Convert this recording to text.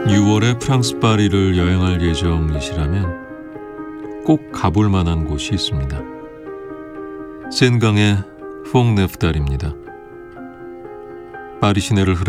6월에 프랑스 파리를 여행할 예정이시라면 꼭 가볼 만한 곳이 있습니다. 센강의 퐁네프달입니다. 파리 시내를